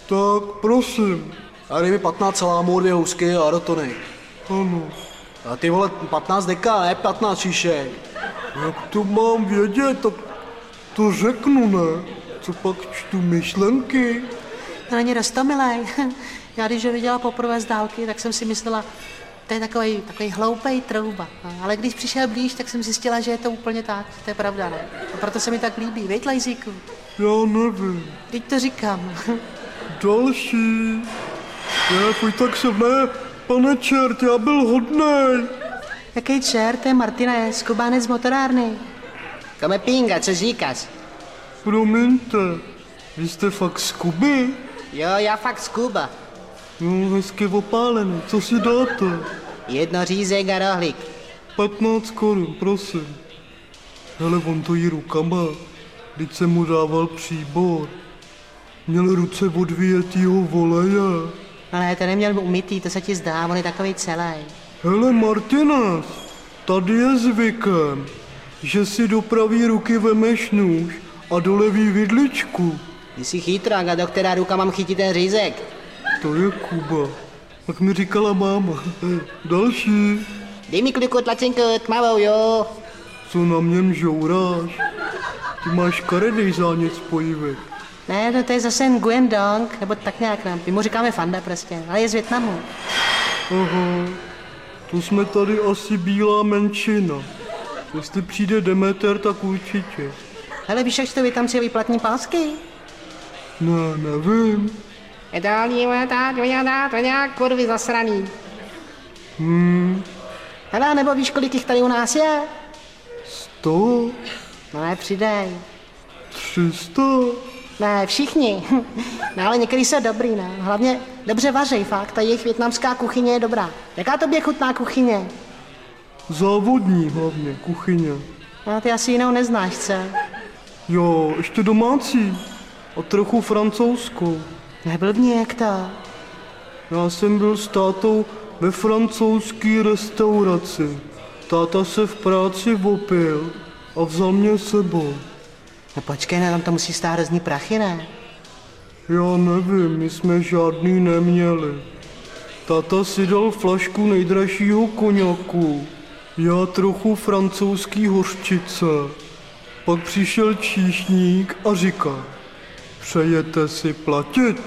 Tak, prosím. A dej mi 15 salámů, 2 housky a rotonik. Ano. A ty vole, 15 deka, ne 15 šíšek. Jak to mám vědět, tak to řeknu, ne? Co pak čtu myšlenky? To není roztomilej. Já když ho viděla poprvé z dálky, tak jsem si myslela, to je takový hloupej trouba. Ale když přišel blíž, tak jsem zjistila, že je to úplně tak. To je pravda, ne? A proto se mi tak líbí. Víš, Lejzíku? Já nevím. Teď to říkám. Další. Ne, pojď tak se ne, pane čert, já byl hodnej. Jaký čert, to je Martinez, Kubánec z motorárny. Come pinga, co říkáš? Promiňte, vy jste fakt z Kuby? Jo, já fakt z Kuba. No, hezky opálený, co si dáte? 1 řízek a rohlík. 15 korun, prosím. Hele, on to jí rukama, když jsem mu dával příbor. Měl ruce od vyjetýho voleje. Ale to neměl umytý, to se ti zdá, on je takovej celý. Hele, Martinez, tady je zvykem, že si do pravý ruky vemeš nůž a do levý vidličku. Ty jsi chytrák a do která ruka mám chytit ten řízek? To je Kuba. Tak mi říkala máma. Další. Dej mi kliku tlačenku, tmavou, jo. Co na mě mžouráš? Ty máš karedej zánět spojivek. Ne, no to je zase Nguyen Dong, nebo tak nějak nám. My mu říkáme Fanda prostě, ale je z Vietnamu. Aha, to jsme tady asi bílá menšina. Jestli přijde Demeter, tak určitě. Hele, víš, jak to Vietnamci výplatní pásky? Ne, nevím. To nějak kurvy zasraný. Hele, nebo víš, kolik jich tady u nás je? 100, No ne, přidej. 300. Ne, všichni. No ale některý jsou dobrý, ne? Hlavně dobře vařej, fakt. Ta jejich vietnamská kuchyně je dobrá. Jaká tobě chutná kuchyně? Závodní hlavně, kuchyně. No, ty asi jinou neznáš, co? Jo, ještě domácí. A trochu francouzskou. Neblbni, jak to? Já jsem byl s tátou ve francouzské restauraci. Táta se v práci opil a vzal mě sebou. No počkej, ne, tam to musí stát hrozný prachy, ne? Já nevím, my jsme žádný neměli. Táta si dal flašku nejdražšího koněku, já trochu francouzský hořčice. Pak přišel číšník a říká, přejete si platit?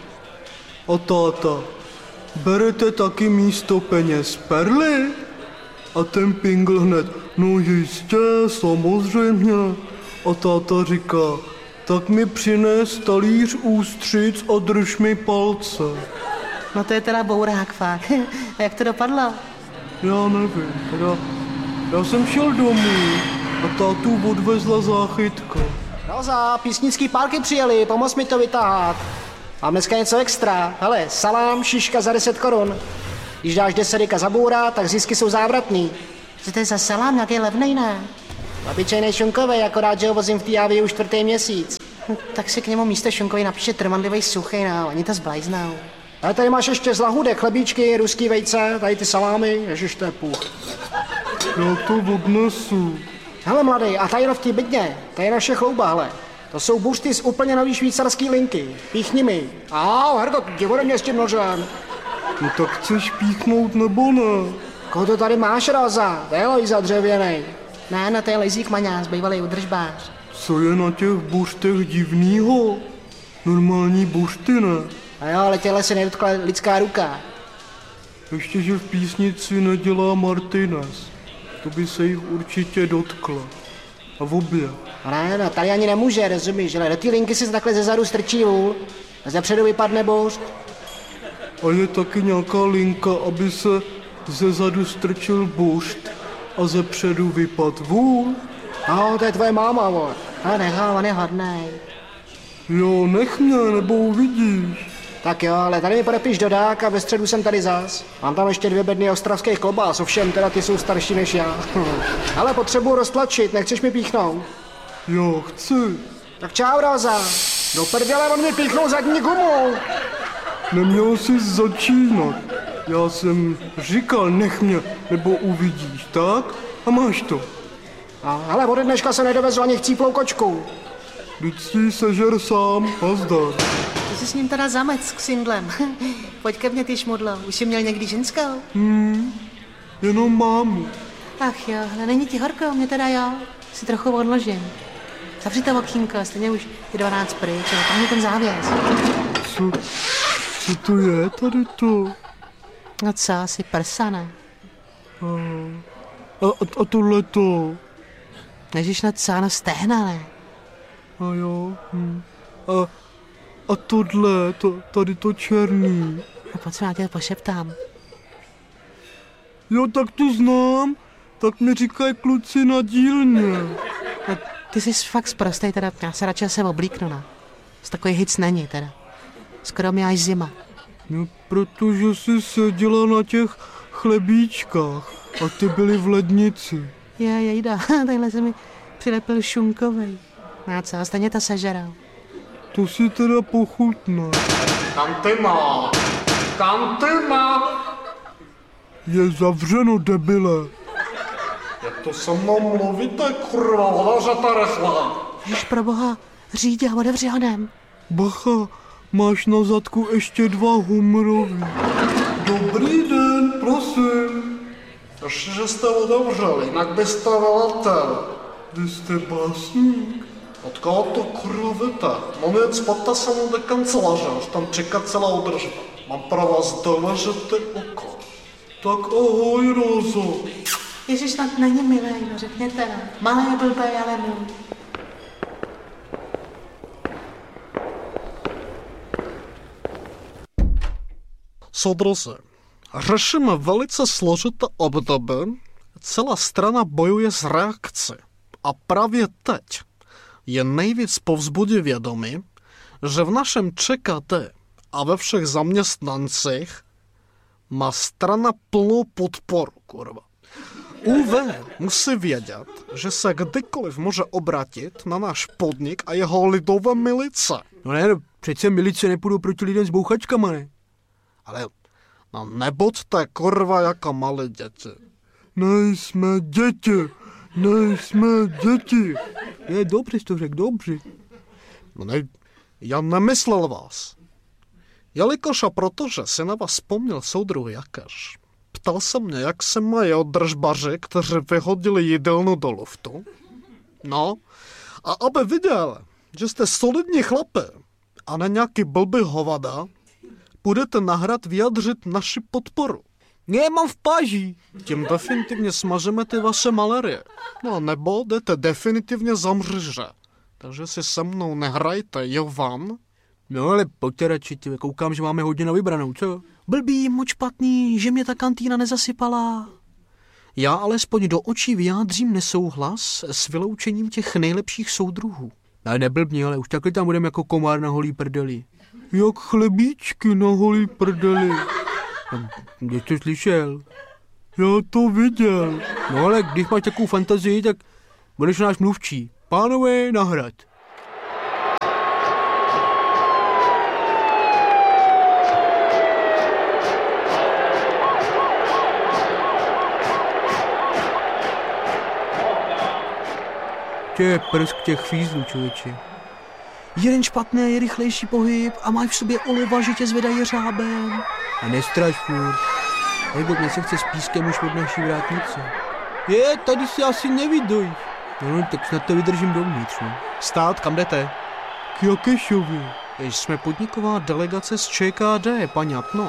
A táta, berete taky místo peněz perly? A ten pingl hned, no jistě, samozřejmě. A táta říká, tak mi přines talíř ústřic a drž mi palce. No to je teda bourák, fakt. A jak to dopadlo? Já nevím, teda já jsem šel domů a tátu odvezla záchytka. Roza, písnický párky přijeli, pomoz mi to vytáhat. Mám dneska něco extra. Hele, salám, šiška za 10 korun. Když dáš 10 deka za bůra, tak zisky jsou závratný. Co to je za salám, nějaký levnej, ne? Obyčejnej šunkovej, akorát, že ho vozím v té Avii už 4. měsíc. Tak si k němu místo šunkový napíše trvanlivej suchej, no, oni to zblajznou. Ale tady máš ještě z lahůdek, chlebíčky, ruský vejce, tady ty salámy, ježiš, to je půl. Já to odnesu. Hele, mladý, a tady v té bydně, to je naše chlouba, hele. To jsou buřty z úplně nový švýcarský linky. Píchni mi. Herko, ty ode mě s tím nožem. No tak chceš píchnout nebo ne? Koho to tady máš, Roza? To je Lojza dřevěnej. Ne, no to je Lejzík Maňás, bývalý udržbář. Co je na těch buřtech divnýho? Normální buřty, ne? A jo, ale těhle se nedotkla lidská ruka. Ještě, že v písnici nedělá Martinez. To by se jich určitě dotkla. A v obě. Ne, no, tady ani nemůže, rozumíš, ale do té linky si takhle zezadu strčí vůl a zepředu vypadne buřt. A je taky nějaká linka, aby se zezadu strčil buřt a zepředu vypad vůl? No, to je tvoje máma, vole. Ale nechal, on je hodnej. Jo, nech mě, nebo uvidíš. Tak jo, ale tady mi podepiš dodák a ve středu jsem tady zas. Mám tam ještě 2 bedny ostravských klobás, ovšem teda ty jsou starší než já. Ale potřebuji roztlačit, nechceš mi píchnout? Jo, chci. Tak čau, Roza. Do prdele, on mi píchnul zadní gumu. Neměl jsi začínat. Já jsem říkal, nech mě, nebo uvidíš, tak? A máš to. Ale ode dneška se nedovezl ani chcíplou kočku. Vždyť si ji sežer sám, nazdar. Ty jsi s ním teda zamec s ksindlem. Pojď ke mně, ty šmudlo. Už jsi měl někdy ženskou? Jenom mámu. Ach jo, ale není ti horko, mě teda jo. Si trochu odložím. Zavři to okýnko, stejně už je 12 pryč, ale tam je ten závěs. Co to je tady to? No co, asi prsa, ne? A tohleto? Ježiš, na co, na stehna, ne? A jo. A tohle, tady to černý. No pojď se, já tě pošeptám. Jo, tak to znám. Tak mi říkají kluci na dílně. No, ty jsi fakt sprostej, teda já se radši se oblíknu, ne? Z takový hic není, teda. Skoro mi až zima. No, protože jsi seděla na těch chlebíčkách a ty byly v lednici. Jejda, takhle se mi přilepil šunkovej. No co, stejně to sežeral. To si teda pochutná. Kantyma! Je zavřeno, debile. Jak to se mnou mluvíte, kurva, otevřete rychle. Jež pro boha, řídě a otevři honem. Bacha, máš na zadku ještě 2 humrový. Dobrý den, prosím. Ještě, že jste otevřeli, jinak byste vyletěl. Vy jste básník? Od koho to kurva víte? Mám jet spát samou do kanceláře, už tam čeká celá udržba. Mám pro vás důležité oko. Tak ahoj, Rozo. Ježiš, snad není milej, no řekněte, no. Malý blbej, ale můj. Soudruzi, řešíme velice složité období. Celá strana bojuje s reakcí. A právě teď je nejvíc povzbudí vědomí, že v našem ČKD a ve všech zaměstnancích má strana plnou podporu, kurva. UV musí vědět, že se kdykoliv může obrátit na náš podnik a jeho lidové milice. No ne, přece milice nepůjdou proti lidem s bouchačkama, ne? Ale no nebuďte kurva jako malé děti. Nejsme děti. Je, dobře jsi to řekl, dobře. No ne, já nemyslel vás. Jelikož a protože se na vás vzpomněl soudruh Jakáš, ptal se mě, jak se mají držbaři, kteří vyhodili jídelnu do luftu. No, a aby viděl, že jste solidní chlapi a ne nějaký blbý hovada, budete na hrad vyjadřit naši podporu. Ne, mám v páži. Tím definitivně smažeme ty vaše malerie. No nebo jdete definitivně za mříže. Takže si se mnou nehrajte, jo van? No ale pojďte radši, koukám, že máme hodně na vybranou, co? Blbý, moc špatný, že mě ta kantýna nezasypala. Já alespoň do očí vyjádřím nesouhlas s vyloučením těch nejlepších soudruhů. Ne, neblbni, ale už takhle tam budeme jako komár na holý prdeli. Jak chlebíčky na holý prdeli. Když to slyšel? Já to viděl. No ale když máš takovou fantazii, tak budeš náš mluvčí. Pánové, na hrad. To je prsk těch fízlů, člověče. Jeden špatný, je rychlejší pohyb a máš v sobě olova, že tě zvedají řábem. A nestraš furt. Nebo mě se chce s pískem už od naší vrátnice. Je, tady si asi nevydojíš. No, tak snad to vydržím dovnitř, no. Stát, kam jdete? K Jakešovi. Jež jsme podniková delegace z ČKD, paňatno.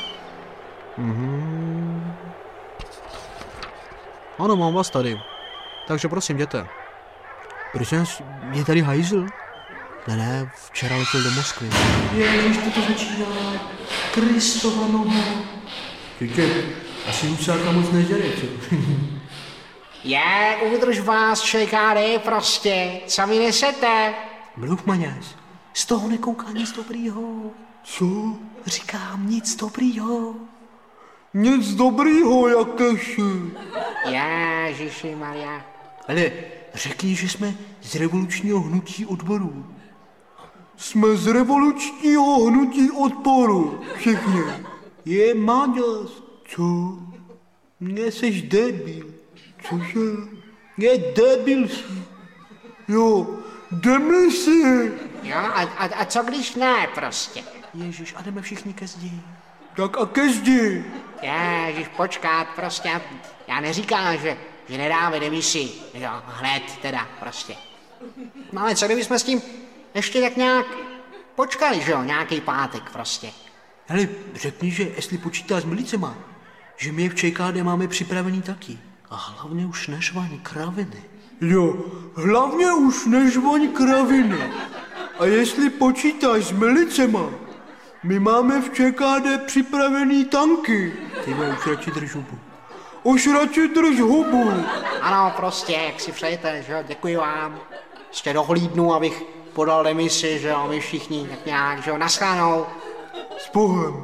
Ano, mám vás tady. Takže prosím, jděte. Prosím, je tady hajzl? Ne, včera letěl do Moskvy. Ježiš, to začíná. Kristova noha. Tě, asi Husáka moc nežere, co? Je, udrž vás, ČKD prostě. Co mi nesete? Mluv, maňáš. Z toho nekouká nic dobrýho. Co? Říkám, nic dobrýho. Nic dobrýho, Jakeši. Ježiši Maria. Ale řekni, že jsme z revolučního hnutí odboru. Jsme z revolučního hnutí odporu, všichni. Je, Máďas. Co? Ne, seš debil. Cože? Je, debil si. Jo, jdeme si. Jo, a co když ne prostě? Ježíš, a jdeme všichni ke zdi. Tak a ke zdi. Ježiš, počkat, prostě, já neříkám, že nedáme demisi, jo, hned teda, prostě. No ale co kdybychom s tím ještě tak nějak počkali, že jo, nějaký pátek prostě. Hele, řekni, že jestli počítá s milicema, že my je v ČKD máme připravený taky. A hlavně už nežvaň kraviny. Jo, hlavně už nežvoň kraviny. A jestli počítáš s milicema, my máme v ČKD připravený tanky. Ty vole, už radši drž hubu. Už radši drž hubu. Ano, prostě, jak si přejete, že jo, děkuji vám. Ještě dohlídnu, abych podal demisi, že jo, my všichni tak nějak, že jo, naschánou. S Bohem.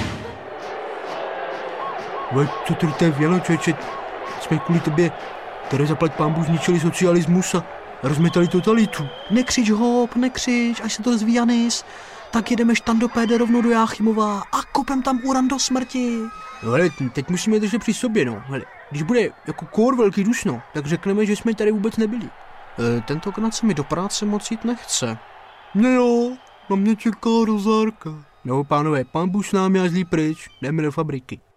Vole, co tady to je vělo, člověče? Jsme kvůli tobě, tady zaplať pánbůh zničili socialismus a rozmetali totalitu. Nekřič hop, nekřič, až se to zví Janis. Tak jedeme štandopéde rovnou do Jáchymova a kopem tam uran do smrti. No hele, teď musíme držet při sobě, no. Hele, když bude jako kór velký dusno, tak řekneme, že jsme tady vůbec nebyli. Tentokrát se mi do práce moc jít nechce. Ne jo, na mě čeká rozárka. No, pánové, pán Bůh s námi a zlý pryč, jdeme do fabriky.